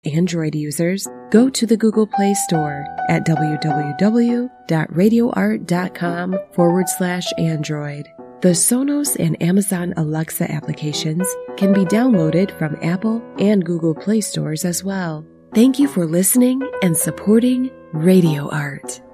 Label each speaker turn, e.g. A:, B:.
A: Android users, go to the Google Play Store at www.radioart.com/Android. The Sonos and Amazon Alexa applications can be downloaded from Apple and Google Play stores as well. Thank you for listening and supporting Radio Art.